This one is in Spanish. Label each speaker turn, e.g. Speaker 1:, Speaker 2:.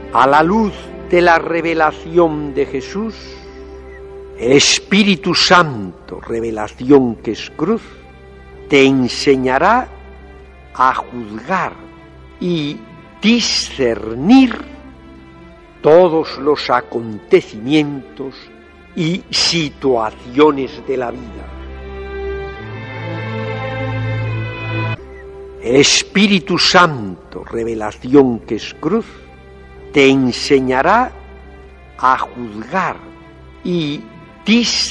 Speaker 1: A la luz de la revelación de Jesús, el Espíritu Santo, revelación que es cruz, te enseñará a juzgar y discernir todos los acontecimientos y situaciones de la vida. El Espíritu Santo, revelación que es cruz, te enseñará a juzgar y discernir